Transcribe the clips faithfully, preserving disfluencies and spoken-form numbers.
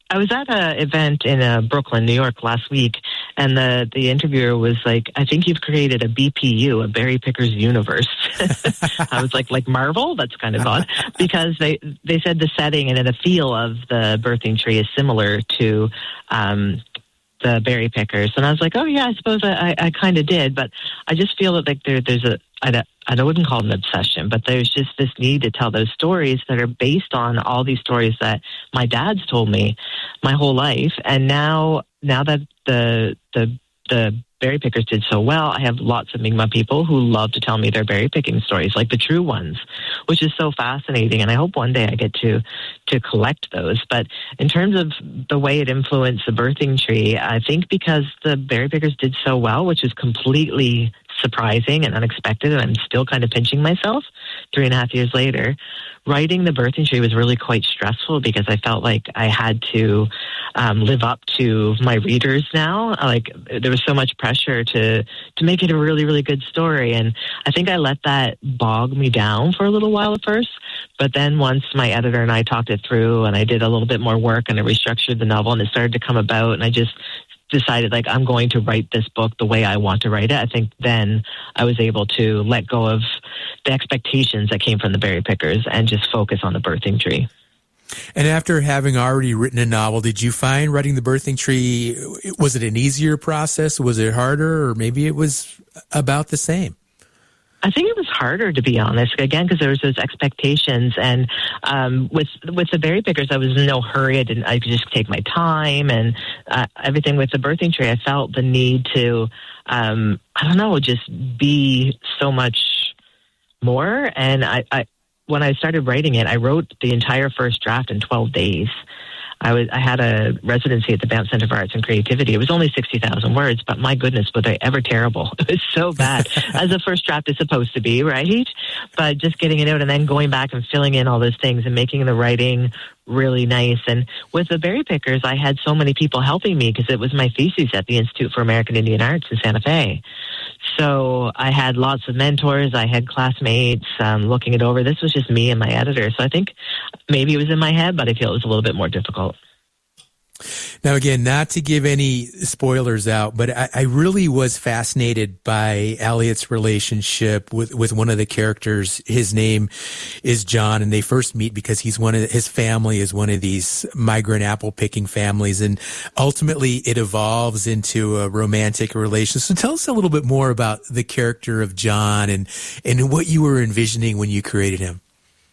I was at an event in uh, Brooklyn, New York last week, and the, the interviewer was like, I think you've created a B P U, a Berry Pickers universe. I was like, like Marvel? That's kind of odd. Because they, they said the setting and the feel of the birthing tree is similar to um, the Berry Pickers. And I was like, oh, yeah, I suppose I, I, I kind of did. But I just feel that like there, there's a, I, I wouldn't call it an obsession, but there's just this need to tell those stories that are based on all these stories that my dad's told me my whole life. And now, now that the the the berry pickers did so well, I have lots of Mi'kmaq people who love to tell me their berry picking stories, like the true ones, which is so fascinating. And I hope one day I get to to collect those. But in terms of the way it influenced the birthing tree, I think because the berry pickers did so well, which is completely surprising and unexpected, and I'm still kind of pinching myself three and a half years later. Writing the birthing tree was really quite stressful because I felt like I had to um, live up to my readers now. Like there was so much pressure to to make it a really, really good story. And I think I let that bog me down for a little while at first. But then once my editor and I talked it through and I did a little bit more work and I restructured the novel and it started to come about and I just decided like I'm going to write this book the way I want to write it, I think then I was able to let go of the expectations that came from the berry pickers and just focus on the birthing tree. And after having already written a novel, did you find writing the birthing tree, was it an easier process? Was it harder? Or maybe it was about the same? I think it was harder, to be honest, again, because there was those expectations. And um, with with the berry pickers, I was in no hurry. I didn't. I could just take my time and uh, everything. With the birthing tree, I felt the need to, um, I don't know, just be so much more. And I, I, when I started writing it, I wrote the entire first draft in twelve days. I was I had a residency at the Banff Centre for Arts and Creativity. It was only sixty thousand words, but my goodness, were they ever terrible. It was so bad, as a first draft is supposed to be, right? But just getting it out and then going back and filling in all those things and making the writing really nice. And with the berry pickers, I had so many people helping me because it was my thesis at the Institute for American Indian Arts in Santa Fe. So I had lots of mentors. I had classmates um, looking it over. This was just me and my editor. So I think maybe it was in my head, but I feel it was a little bit more difficult. Now, again, not to give any spoilers out, but I, I really was fascinated by Elliot's relationship with, with one of the characters. His name is John, and they first meet because he's one of his family is one of these migrant apple picking families, and ultimately it evolves into a romantic relationship. So tell us a little bit more about the character of John and and what you were envisioning when you created him.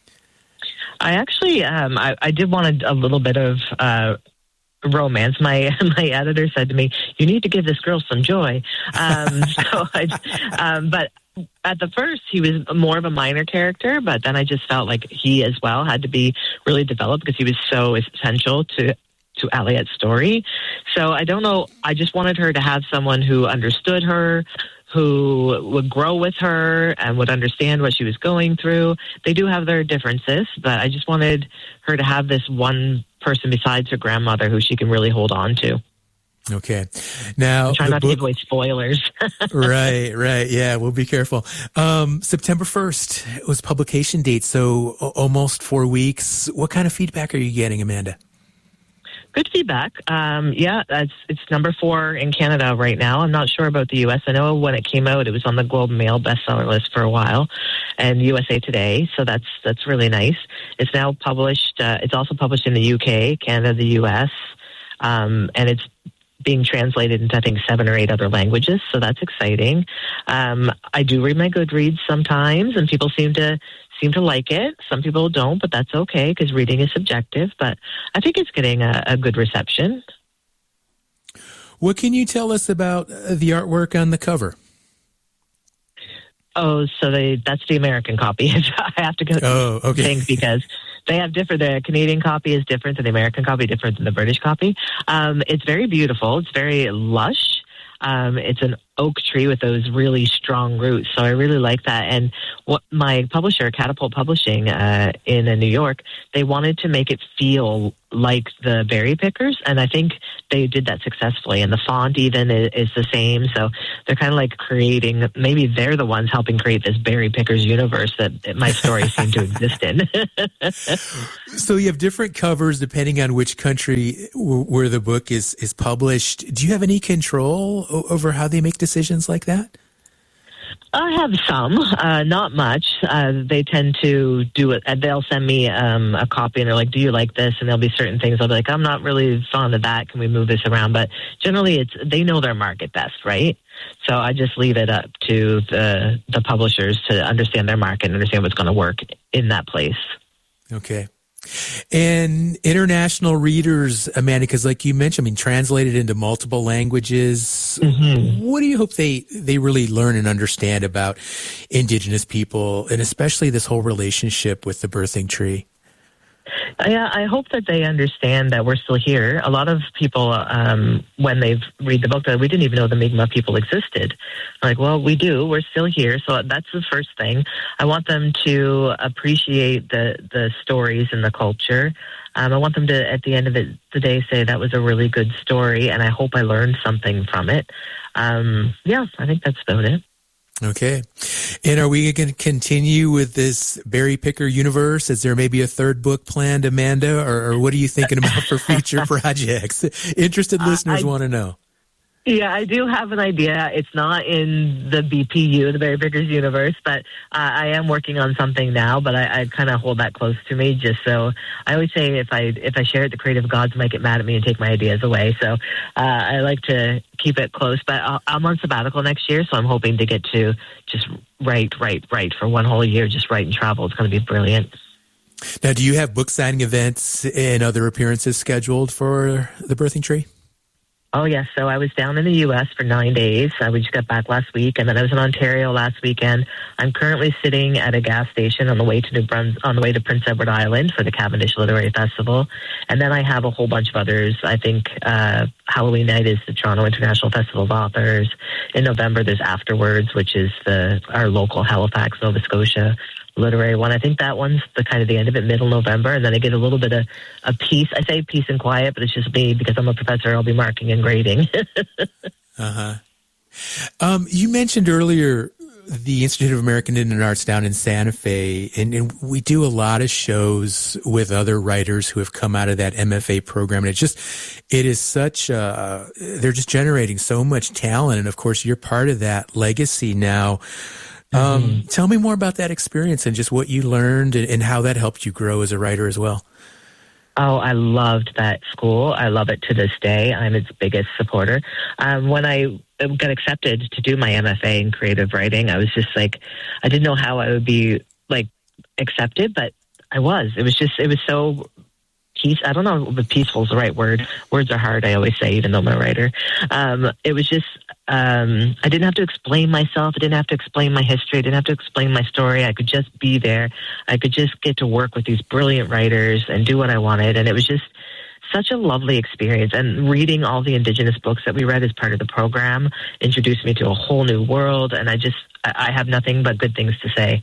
I actually, um, I, I did want a, a little bit of uh, romance. My my editor said to me, "You need to give this girl some joy." Um, so, I, um, but at the first, he was more of a minor character. But then I just felt like he as well had to be really developed because he was so essential to to Elliot's story. So I don't know. I just wanted her to have someone who understood her, who would grow with her and would understand what she was going through. They do have their differences, but I just wanted her to have this one person besides her grandmother who she can really hold on to. Okay. Now, try not book, to give away spoilers. right, right. Yeah, we'll be careful. Um, September first was publication date, so almost four weeks. What kind of feedback are you getting, Amanda? Good feedback. Um, yeah, it's, it's number four in Canada right now. I'm not sure about the U S. I know when it came out, it was on the Globe and Mail bestseller list for a while, and U S A Today. So that's that's really nice. It's now published. Uh, it's also published in the U K, Canada, the U S, um, and it's being translated into, I think, seven or eight other languages. So that's exciting. Um, I do read my Goodreads sometimes, and people seem to seem to like it. Some people don't, but that's okay because reading is subjective. But I think it's getting a, a good reception. What can you tell us about the artwork on the cover? Oh, so they, that's the American copy. I have to go oh, okay. think because they have different, the Canadian copy is different than the American copy, different than the British copy. Um, it's very beautiful. It's very lush. Um, it's an oak tree with those really strong roots. So I really like that. And what my publisher, Catapult Publishing, uh, in uh, New York, they wanted to make it feel like the Berry Pickers, and I think they did that successfully. And the font even is, is the same. So they're kind of like creating, maybe they're the ones helping create this Berry Pickers universe that my stories seem to exist in. So you have different covers depending on which country w- where the book is, is published. Do you have any control o- over how they make decisions like that? I have some, uh, not much. Uh, they tend to do it. They'll send me um, a copy, and they're like, "Do you like this?" And there'll be certain things I'll be like, "I'm not really fond of that. Can we move this around?" But generally, it's they know their market best, right? So I just leave it up to the the publishers to understand their market and understand what's going to work in that place. Okay. And international readers, Amanda, because like you mentioned, I mean, translated into multiple languages. Mm-hmm. What do you hope they, they really learn and understand about Indigenous people, and especially this whole relationship with the birthing tree? Yeah, I hope that they understand that we're still here. A lot of people, um, when they read the book, that we didn't even know the Mi'kmaq people existed. Like, well, we do. We're still here. So that's the first thing. I want them to appreciate the, the stories and the culture. Um, I want them to, at the end of it, the day, say that was a really good story, and I hope I learned something from it. Um, yeah, I think that's about it. Okay. And are we going to continue with this Berry Picker universe? Is there maybe a third book planned, Amanda? Or, or what are you thinking about for future projects? Interested listeners uh, want to know. Yeah, I do have an idea. It's not in the B P U, the Berry Pickers universe, but uh, I am working on something now, but I, I kind of hold that close to me just so I always say if I if I share it, the creative gods might get mad at me and take my ideas away. So uh, I like to keep it close, but I'll, I'm on sabbatical next year, so I'm hoping to get to just write, write, write for one whole year, just write and travel. It's going to be brilliant. Now, do you have book signing events and other appearances scheduled for The Birthing Tree? Oh, yes. So I was down in the U S for nine days. Uh, we just got back last week, and then I was in Ontario last weekend. I'm currently sitting at a gas station on the way to New Brunswick, on the way to Prince Edward Island for the Cavendish Literary Festival. And then I have a whole bunch of others. I think uh, Halloween night is the Toronto International Festival of Authors. In November, there's Afterwards, which is the our local Halifax, Nova Scotia literary one. I think that one's the kind of the end of it, middle November, and then I get a little bit of a peace. I say peace and quiet, but it's just me because I'm a professor. I'll be marking and grading. uh-huh. Um, you mentioned earlier the Institute of American Indian Arts down in Santa Fe, and, and we do a lot of shows with other writers who have come out of that M F A program, and it's just, it is such, uh, they're just generating so much talent, and of course you're part of that legacy now. Um, mm-hmm. Tell me more about that experience and just what you learned and, and how that helped you grow as a writer as well. Oh, I loved that school. I love it to this day. I'm its biggest supporter. Um, when I got accepted to do my M F A in creative writing, I was just like, I didn't know how I would be like accepted, but I was. It was just, it was so peace. I don't know if peaceful is the right word. Words are hard, I always say, even though I'm a writer. Um, it was just, um, I didn't have to explain myself. I didn't have to explain my history. I didn't have to explain my story. I could just be there. I could just get to work with these brilliant writers and do what I wanted. And it was just such a lovely experience. And reading all the Indigenous books that we read as part of the program introduced me to a whole new world. And I just, I have nothing but good things to say.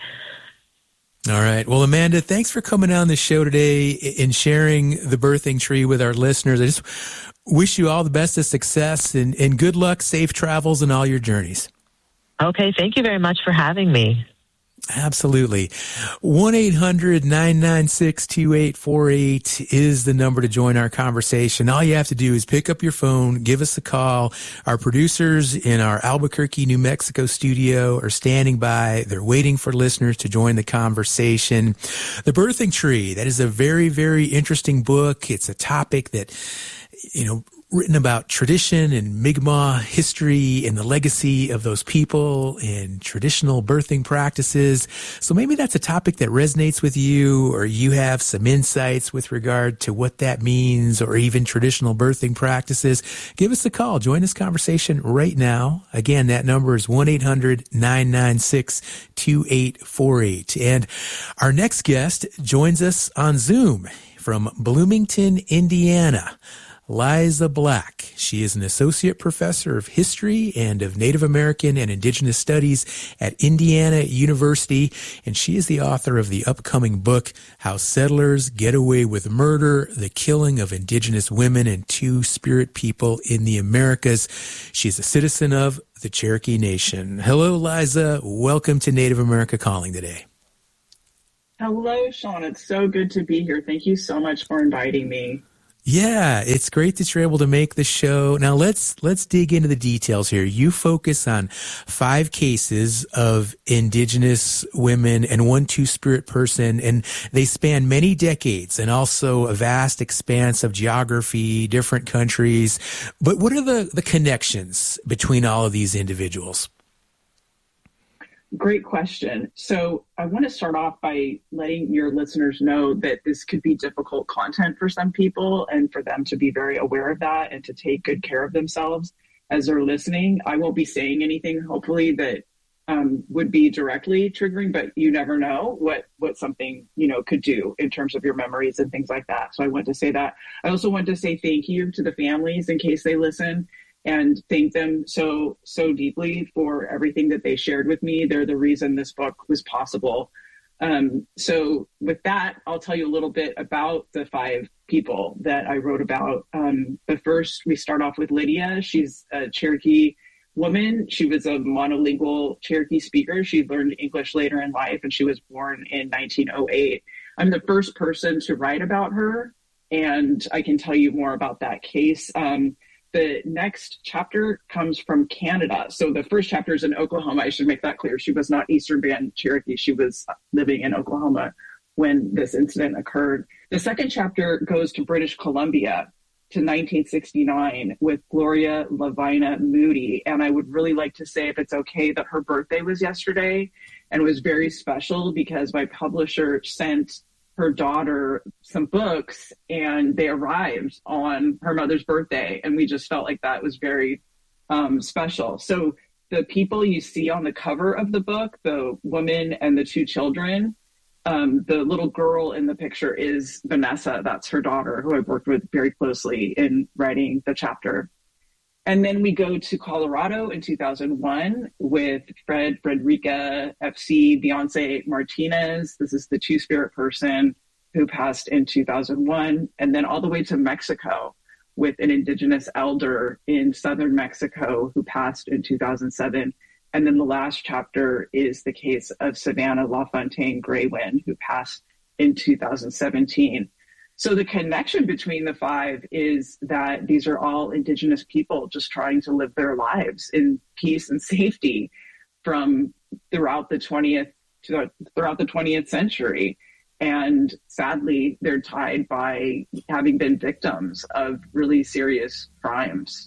All right. Well, Amanda, thanks for coming on the show today and sharing The Birthing Tree with our listeners. I just wish you all the best of success and, and good luck, safe travels in all your journeys. Okay. Thank you very much for having me. Absolutely. one eight hundred nine nine six two eight four eight is the number to join our conversation. All you have to do is pick up your phone, give us a call. Our producers in our Albuquerque, New Mexico studio are standing by. They're waiting for listeners to join the conversation. The Birthing Tree, that is a very, very interesting book. It's a topic that, you know, written about tradition and Mi'kmaq history and the legacy of those people and traditional birthing practices. So maybe that's a topic that resonates with you, or you have some insights with regard to what that means, or even traditional birthing practices. Give us a call. Join this conversation right now. Again, that number is one eight hundred nine nine six two eight four eight. And our next guest joins us on Zoom from Bloomington, Indiana. Liza Black. She is an associate professor of history and of Native American and Indigenous Studies at Indiana University, and she is the author of the upcoming book, How Settlers Get Away with Murder, The Killing of Indigenous Women and Two-Spirit People in the Americas. She is a citizen of the Cherokee Nation. Hello, Liza. Welcome to Native America Calling today. Hello, Sean. It's so good to be here. Thank you so much for inviting me. Yeah, it's great that you're able to make the show. Now let's let's dig into the details here. You focus on five cases of Indigenous women and one Two-Spirit person, and they span many decades and also a vast expanse of geography, different countries. But what are the, the connections between all of these individuals? Great question. So I want to start off by letting your listeners know that this could be difficult content for some people, and for them to be very aware of that and to take good care of themselves as they're listening. I won't be saying anything, hopefully, that um, would be directly triggering, but you never know what, what something, you know, could do in terms of your memories and things like that. So I want to say that. I also want to say thank you to the families in case they listen, and thank them so, so deeply for everything that they shared with me. They're the reason this book was possible. Um, so with that, I'll tell you a little bit about the five people that I wrote about. Um, but first, we start off with Lydia. She's a Cherokee woman. She was a monolingual Cherokee speaker. She learned English later in life, and she was born in nineteen oh eight. I'm the first person to write about her, and I can tell you more about that case. Um, The next chapter comes from Canada. So the first chapter is in Oklahoma. I should make that clear. She was not Eastern Band Cherokee. She was living in Oklahoma when this incident occurred. The second chapter goes to British Columbia to nineteen sixty-nine with Gloria Lavina Moody. And I would really like to say, if it's okay, that her birthday was yesterday, and it was very special because my publisher sent her daughter some books, and they arrived on her mother's birthday. And we just felt like that was very um, special. So the people you see on the cover of the book, the woman and the two children, um, the little girl in the picture is Vanessa. That's her daughter, who I've worked with very closely in writing the chapter. And then we go to Colorado in two thousand one with Fred, Frederica, F C, Beyonce Martinez. This is the Two-Spirit person who passed in two thousand one. And then all the way to Mexico with an Indigenous elder in southern Mexico who passed in two thousand seven. And then the last chapter is the case of Savannah LaFontaine Graywin, who passed in two thousand seventeen. So the connection between the five is that these are all Indigenous people just trying to live their lives in peace and safety from throughout the twentieth throughout the twentieth century. And sadly, they're tied by having been victims of really serious crimes.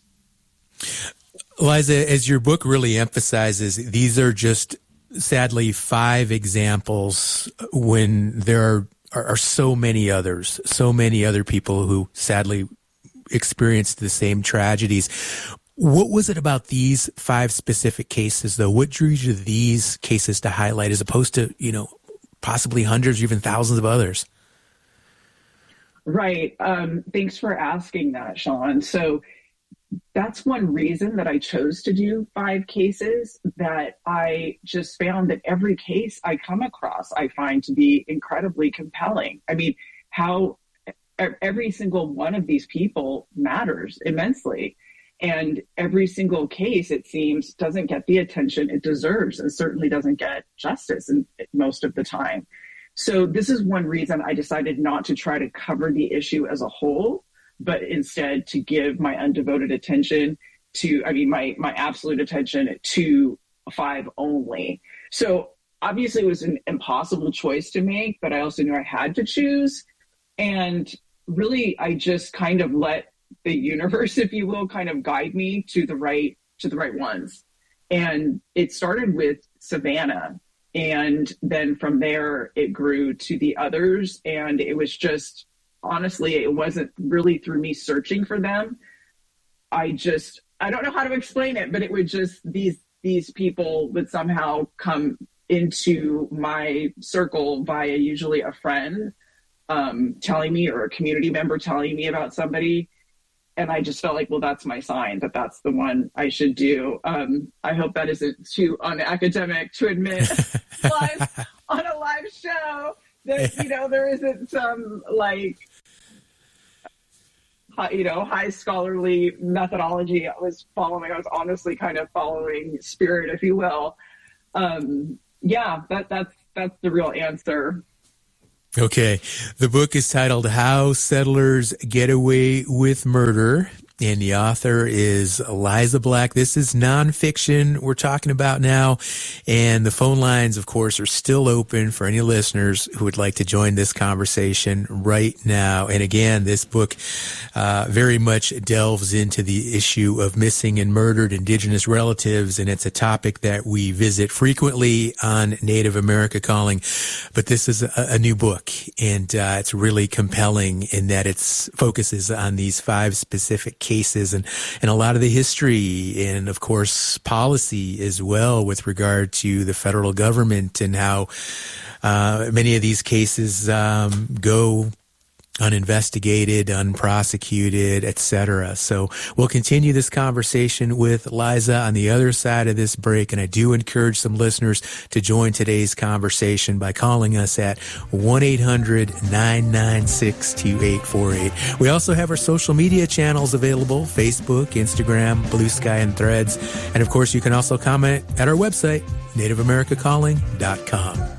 Liza, as your book really emphasizes, these are just sadly five examples when there are Are, are so many others, so many other people who sadly experienced the same tragedies. What was it about these five specific cases, though? What drew you to these cases to highlight as opposed to, you know, possibly hundreds or even thousands of others? Right. Um, thanks for asking that, Sean. So that's one reason that I chose to do five cases, that I just found that every case I come across, I find to be incredibly compelling. I mean, how every single one of these people matters immensely. And every single case, it seems, doesn't get the attention it deserves, and certainly doesn't get justice in, most of the time. So this is one reason I decided not to try to cover the issue as a whole, but instead to give my undevoted attention to, I mean, my, my absolute attention to five only. So obviously it was an impossible choice to make, but I also knew I had to choose. And really, I just kind of let the universe, if you will, kind of guide me to the right, to the right ones. And it started with Savannah. And then from there, it grew to the others. And it was just, honestly, it wasn't really through me searching for them. I just, I don't know how to explain it, but it would just, these, these people would somehow come into my circle via usually a friend um, telling me, or a community member telling me about somebody. and I just felt like, well, that's my sign that that's the one I should do. Um, I hope that isn't too unacademic to admit live on a live show that, you know, there isn't some like, you know, high scholarly methodology I was following. I was honestly kind of following spirit, if you will. Um, yeah, that, that's, that's the real answer. Okay. The book is titled How Settlers Get Away with Murder, and the author is Liza Black. This is nonfiction we're talking about now, and the phone lines, of course, are still open for any listeners who would like to join this conversation right now. And again, this book uh, very much delves into the issue of missing and murdered Indigenous relatives, and it's a topic that we visit frequently on Native America Calling. But this is a, a new book, and uh, it's really compelling in that it focuses on these five specific cases and, and a lot of the history and, of course, policy as well with regard to the federal government and how uh, many of these cases um, go uninvestigated, unprosecuted, et cetera. So we'll continue this conversation with Liza on the other side of this break, and I do encourage some listeners to join today's conversation by calling us at one eight hundred nine nine six two eight four eight. We also have our social media channels available, Facebook, Instagram, Blue Sky, and Threads. And of course, you can also comment at our website, native america calling dot com.